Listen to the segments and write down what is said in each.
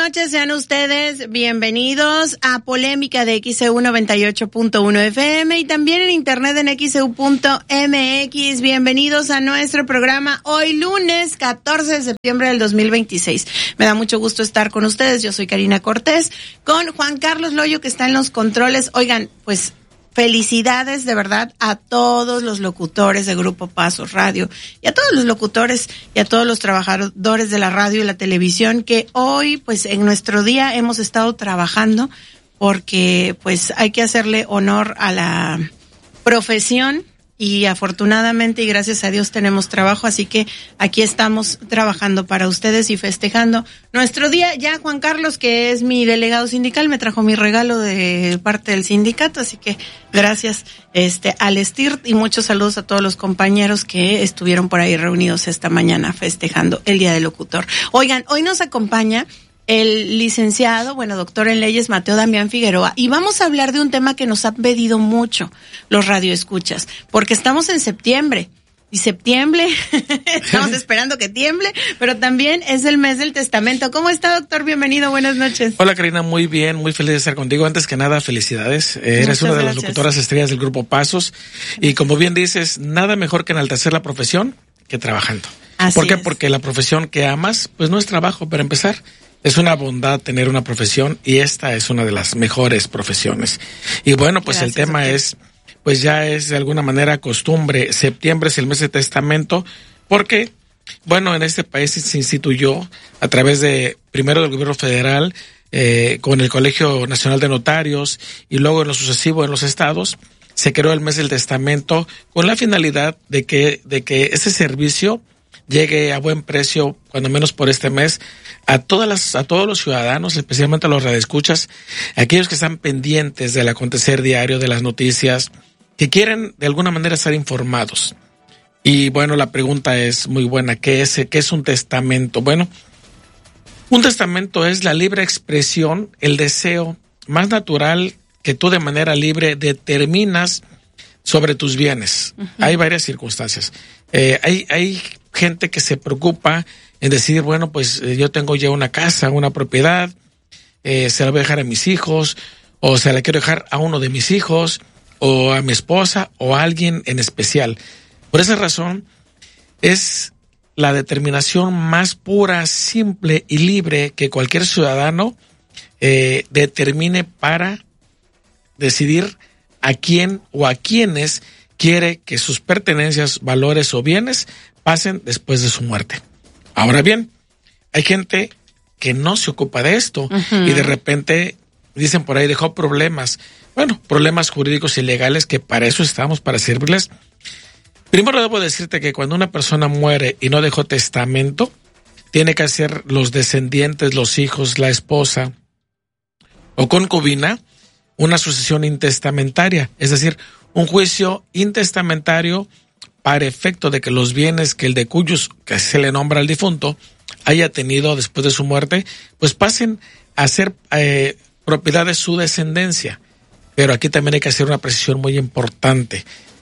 noches, sean ustedes bienvenidos a Polémica de XEU 98.1 FM y también en internet en XEU.mx. Bienvenidos a nuestro programa hoy lunes 14 de septiembre del 2026. Me da mucho gusto estar con ustedes. Yo soy Karina Cortés, con Juan Carlos Loyo, que está en los controles. Oigan, pues felicidades de verdad a todos los locutores de Grupo Pasos Radio y a todos los locutores y a todos los trabajadores de la radio y la televisión que hoy, pues en nuestro día hemos estado trabajando porque pues hay que hacerle honor a la profesión y afortunadamente y gracias a Dios tenemos trabajo, así que aquí estamos trabajando para ustedes y festejando nuestro día. Ya Juan Carlos, que es mi delegado sindical, me trajo mi regalo de parte del sindicato, así que gracias al STIRT y muchos saludos a todos los compañeros que estuvieron por ahí reunidos esta mañana festejando el Día del Locutor. Oigan, hoy nos acompaña el licenciado, doctor en leyes, Mateo Damián Figueroa, y vamos a hablar de un tema que nos han pedido mucho los radioescuchas, porque estamos en septiembre, y septiembre, estamos esperando que tiemble, pero también es el mes del testamento. ¿Cómo está, doctor? Bienvenido, buenas noches. Hola, Karina, muy bien, muy feliz de estar contigo. Antes que nada, felicidades. Eres una de las locutoras estrellas del Grupo Pasos, y como bien dices, nada mejor que enaltecer la profesión que trabajando. ¿Por qué? Porque la profesión que amas, pues no es trabajo, para empezar. Es una bondad tener una profesión y esta es una de las mejores profesiones. Y bueno, pues gracias, el tema es, pues ya es de alguna manera costumbre. Septiembre es el mes de testamento porque, en este país se instituyó a través primero del gobierno federal, con el Colegio Nacional de Notarios y luego en lo sucesivo en los estados, se creó el mes del testamento con la finalidad de que ese servicio llegue a buen precio, cuando menos por este mes, a todos los ciudadanos, especialmente a los radioescuchas, aquellos que están pendientes del acontecer diario, de las noticias, que quieren de alguna manera estar informados. Y la pregunta es muy buena, ¿qué es un testamento? Un testamento es la libre expresión, el deseo más natural que tú de manera libre determinas sobre tus bienes. Uh-huh. Hay varias circunstancias. Hay gente que se preocupa en decir, yo tengo ya una casa, una propiedad, se la voy a dejar a mis hijos, o se la quiero dejar a uno de mis hijos, o a mi esposa, o a alguien en especial. Por esa razón, es la determinación más pura, simple y libre que cualquier ciudadano determine para decidir a quién o a quiénes quiere que sus pertenencias, valores o bienes pasen después de su muerte. Ahora bien, hay gente que no se ocupa de esto. Uh-huh. Y de repente dicen por ahí dejó problemas. Problemas jurídicos y legales, que para eso estamos, para servirles. Primero debo decirte que cuando una persona muere y no dejó testamento, tiene que hacer los descendientes, los hijos, la esposa o concubina, una sucesión intestamentaria, es decir, un juicio intestamentario para efecto de que los bienes que el de cuyos que se le nombra al difunto haya tenido después de su muerte, pues pasen a ser propiedad de su descendencia. Pero aquí también hay que hacer una precisión muy importante.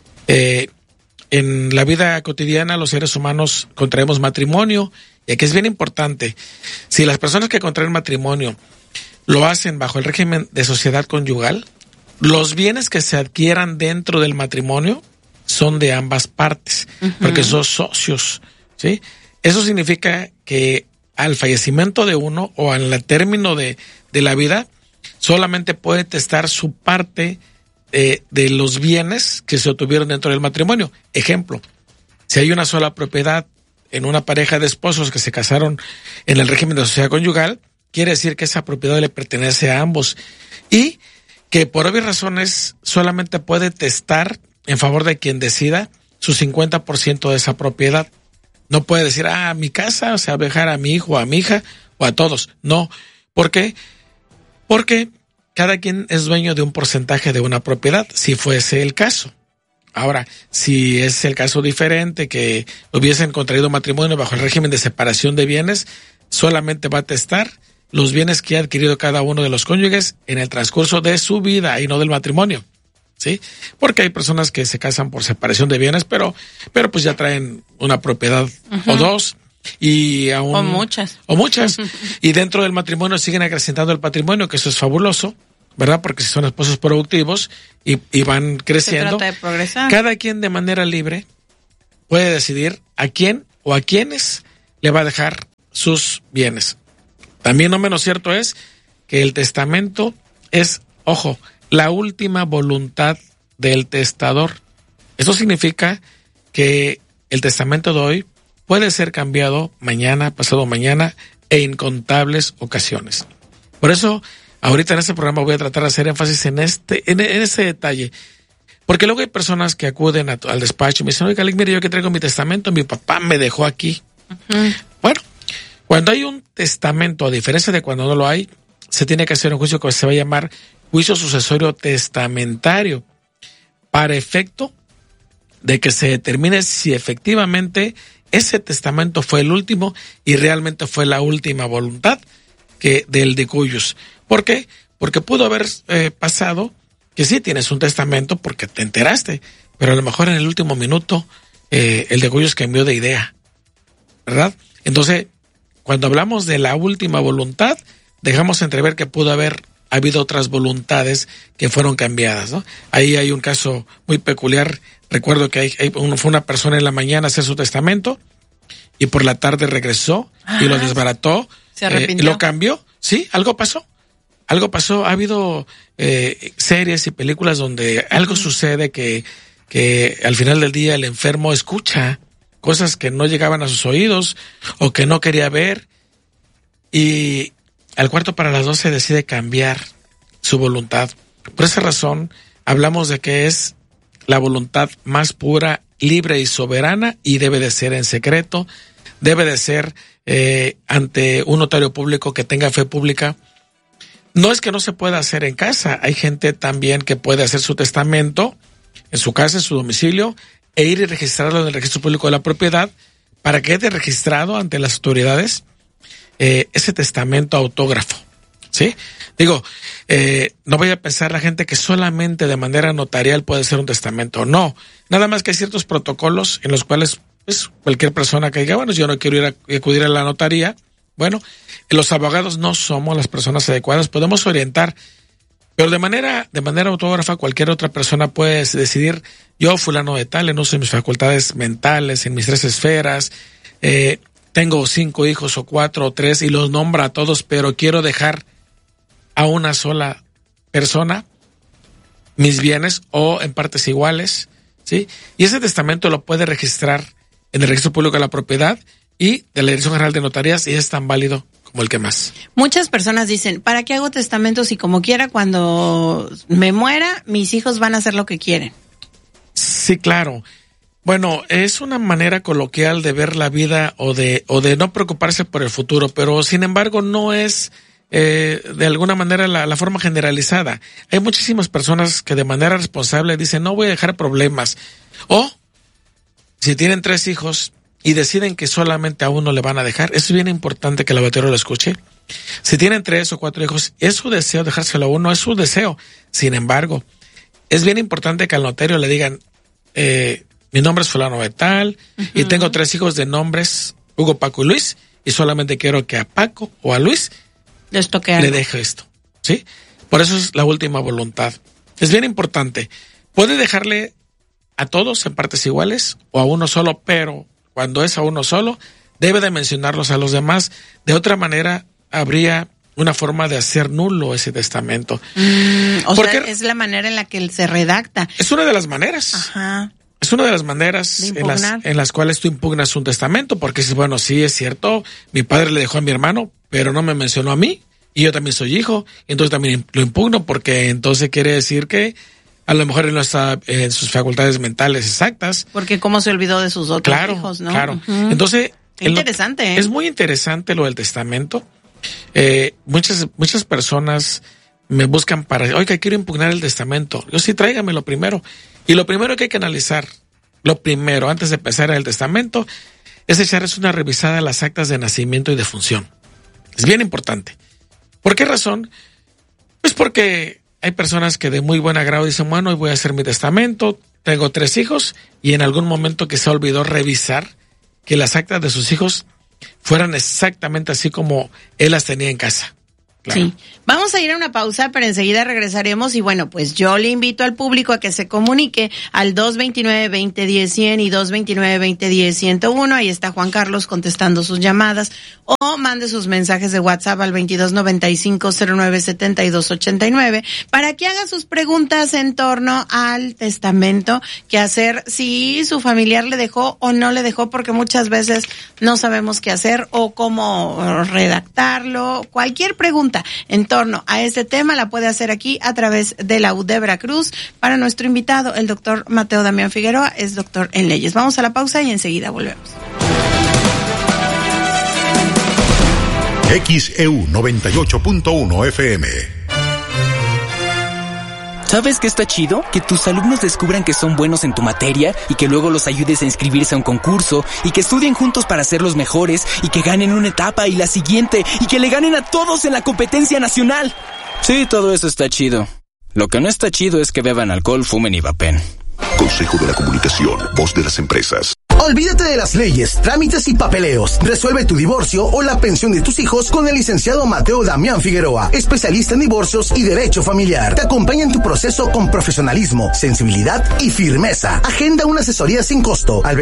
En la vida cotidiana los seres humanos contraemos matrimonio, y aquí es bien importante. Si las personas que contraen matrimonio lo hacen bajo el régimen de sociedad conyugal, los bienes que se adquieran dentro del matrimonio son de ambas partes, uh-huh, porque son socios, ¿sí? Eso significa que al fallecimiento de uno o al término de la vida, solamente puede testar su parte de los bienes que se obtuvieron dentro del matrimonio. Ejemplo, si hay una sola propiedad en una pareja de esposos que se casaron en el régimen de sociedad conyugal, quiere decir que esa propiedad le pertenece a ambos y que por obvias razones solamente puede testar en favor de quien decida su 50% de esa propiedad. No puede decir, mi casa, o sea, dejar a mi hijo, a mi hija o a todos. No. ¿Por qué? Porque cada quien es dueño de un porcentaje de una propiedad, si fuese el caso. Ahora, si es el caso diferente, que hubiesen contraído matrimonio bajo el régimen de separación de bienes, solamente va a testar los bienes que ha adquirido cada uno de los cónyuges en el transcurso de su vida y no del matrimonio, ¿sí? Porque hay personas que se casan por separación de bienes, pero pues ya traen una propiedad, uh-huh, o dos, y aún... O muchas. Y dentro del matrimonio siguen acrecentando el patrimonio, que eso es fabuloso, ¿verdad? Porque si son esposos productivos y van creciendo. Se trata de progresar. Cada quien de manera libre puede decidir a quién o a quiénes le va a dejar sus bienes. También no menos cierto es que el testamento es, ojo, la última voluntad del testador. Eso significa que el testamento de hoy puede ser cambiado mañana, pasado mañana, e incontables ocasiones. Por eso, ahorita en este programa voy a tratar de hacer énfasis en ese detalle. Porque luego hay personas que acuden al despacho y me dicen, oiga, mire, yo que traigo mi testamento, mi papá me dejó aquí. Uh-huh. Bueno, cuando hay un testamento, a diferencia de cuando no lo hay, se tiene que hacer un juicio que se va a llamar juicio sucesorio testamentario, para efecto de que se determine si efectivamente ese testamento fue el último y realmente fue la última voluntad del decuyus. ¿Por qué? Porque pudo haber pasado que sí tienes un testamento porque te enteraste, pero a lo mejor en el último minuto el decuyus cambió de idea, ¿verdad? Entonces, cuando hablamos de la última voluntad, dejamos entrever que pudo haber habido otras voluntades que fueron cambiadas, ¿no? Ahí hay un caso muy peculiar. Recuerdo que fue una persona en la mañana a hacer su testamento y por la tarde regresó y lo desbarató. ¿Se arrepintió? Lo cambió. Sí, algo pasó. Ha habido series y películas donde algo sucede que al final del día el enfermo escucha cosas que no llegaban a sus oídos o que no quería ver, y al 11:45 decide cambiar su voluntad. Por esa razón hablamos de que es la voluntad más pura, libre y soberana, y debe de ser en secreto, debe de ser ante un notario público que tenga fe pública. No es que no se pueda hacer en casa, hay gente también que puede hacer su testamento en su casa, en su domicilio, e ir y registrarlo en el registro público de la propiedad para que quede registrado ante las autoridades ese testamento autógrafo, ¿sí? Digo, no voy a pensar la gente que solamente de manera notarial puede ser un testamento. No, nada más que hay ciertos protocolos en los cuales pues, cualquier persona que diga, bueno, yo no quiero acudir a la notaría. Bueno, los abogados no somos las personas adecuadas, podemos orientar, pero de manera autógrafa cualquier otra persona puede decidir, yo fulano de tal, en uso de mis facultades mentales, en mis 3 esferas, tengo 5 hijos o 4 o 3 y los nombra a todos, pero quiero dejar a una sola persona mis bienes o en partes iguales, ¿sí? Y ese testamento lo puede registrar en el registro público de la propiedad y de la Dirección General de Notarías, y es tan válido como el que más. Muchas personas dicen, ¿para qué hago testamentos si como quiera cuando me muera mis hijos van a hacer lo que quieren? Sí, claro. Bueno, es una manera coloquial de ver la vida o de no preocuparse por el futuro, pero sin embargo no es de alguna manera la forma generalizada. Hay muchísimas personas que de manera responsable dicen, no voy a dejar problemas. O si tienen 3 hijos y deciden que solamente a uno le van a dejar, eso es bien importante que el auditorio lo escuche. Si tienen 3 o 4 hijos, es su deseo dejárselo a uno, es su deseo. Sin embargo, es bien importante que al notario le digan, mi nombre es fulano de tal, y tengo 3 hijos de nombres, Hugo, Paco y Luis, y solamente quiero que a Paco o a Luis les toque algo. Le deje esto, ¿sí? Por eso es la última voluntad. Es bien importante. Puede dejarle a todos en partes iguales o a uno solo, pero cuando es a uno solo, debe de mencionarlos a los demás. De otra manera, habría una forma de hacer nulo ese testamento. Sea, es la manera en la que se redacta. Es una de las maneras. Ajá. Es una de las maneras en las cuales tú impugnas un testamento, porque dices, bueno, sí, es cierto, mi padre le dejó a mi hermano, pero no me mencionó a mí, y yo también soy hijo, y entonces también lo impugno, porque entonces quiere decir que a lo mejor él no está en sus facultades mentales exactas. Porque cómo se olvidó de sus otros hijos, ¿no? Claro, entonces... Interesante, Es muy interesante lo del testamento. Muchas personas me buscan para, oiga, quiero impugnar el testamento. Yo sí, tráigamelo primero. Y lo primero que hay que analizar, antes de empezar el testamento, es echarles una revisada a las actas de nacimiento y de función. Es bien importante. ¿Por qué razón? Pues porque hay personas que de muy buen agrado dicen, bueno, hoy voy a hacer mi testamento, tengo 3 hijos, y en algún momento que se olvidó revisar que las actas de sus hijos fueran exactamente así como él las tenía en casa. Claro. Sí, vamos a ir a una pausa, pero enseguida regresaremos y bueno, pues yo le invito al público a que se comunique al 229-2010-100 y 229-2010-101, ahí está Juan Carlos contestando sus llamadas, o mande sus mensajes de WhatsApp al 2295-097289 para que haga sus preguntas en torno al testamento, qué hacer, si su familiar le dejó o no le dejó, porque muchas veces no sabemos qué hacer o cómo redactarlo, cualquier pregunta en torno a este tema la puede hacer aquí a través de la UD de Veracruz para nuestro invitado, el doctor Mateo Damián Figueroa, es doctor en leyes. Vamos a la pausa y enseguida volvemos. XEU 98.1 FM. ¿Sabes qué está chido? Que tus alumnos descubran que son buenos en tu materia y que luego los ayudes a inscribirse a un concurso y que estudien juntos para ser los mejores y que ganen una etapa y la siguiente y que le ganen a todos en la competencia nacional. Sí, todo eso está chido. Lo que no está chido es que beban alcohol, fumen y vapen. Consejo de la Comunicación, voz de las empresas. Olvídate de las leyes, trámites y papeleos. Resuelve tu divorcio o la pensión de tus hijos con el licenciado Mateo Damián Figueroa, especialista en divorcios y derecho familiar. Te acompaña en tu proceso con profesionalismo, sensibilidad y firmeza. Agenda una asesoría sin costo al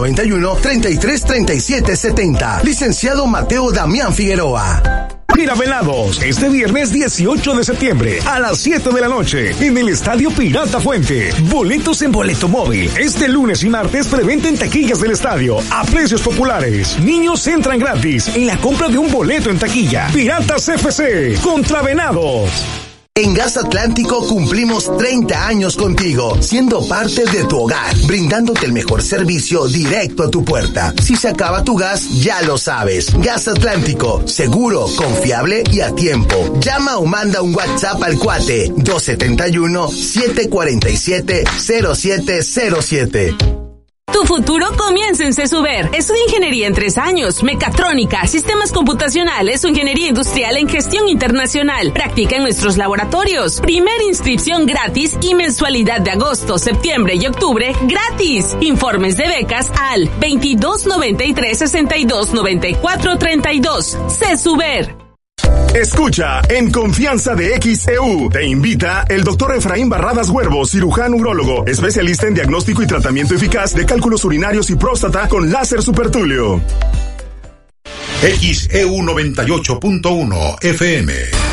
2291-333770. Licenciado Mateo Damián Figueroa. Mira Venados, este viernes 18 de septiembre a las 7 de la noche en el Estadio Pirata Fuente. Boletos en Boleto Móvil. Este lunes y martes preventa en taquillas del estadio a precios populares. Niños entran gratis en la compra de un boleto en taquilla. Piratas FC contra Venados. En Gas Atlántico cumplimos 30 años contigo, siendo parte de tu hogar, brindándote el mejor servicio directo a tu puerta. Si se acaba tu gas, ya lo sabes. Gas Atlántico, seguro, confiable y a tiempo. Llama o manda un WhatsApp al cuate 271-747-0707. Tu futuro comienza en CESUBER. Estudia ingeniería en 3 años, mecatrónica, sistemas computacionales o ingeniería industrial en gestión internacional. Practica en nuestros laboratorios. Primera inscripción gratis y mensualidad de agosto, septiembre y octubre gratis. Informes de becas al 2293-629432. CESUBER. Escucha, en Confianza de XEU, te invita el doctor Efraín Barradas Huervo, cirujano urólogo, especialista en diagnóstico y tratamiento eficaz de cálculos urinarios y próstata con láser supertúleo. XEU 98.1 FM.